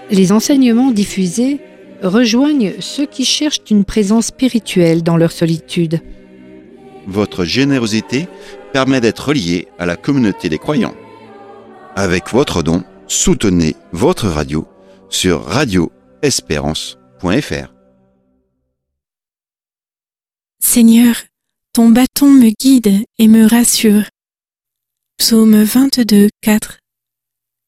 Les enseignements diffusés rejoignent ceux qui cherchent une présence spirituelle dans leur solitude. Votre générosité permet d'être lié à la communauté des croyants. Avec votre don, soutenez votre radio sur radioespérance.fr. Seigneur, ton bâton me guide et me rassure. Psaume 22, 4.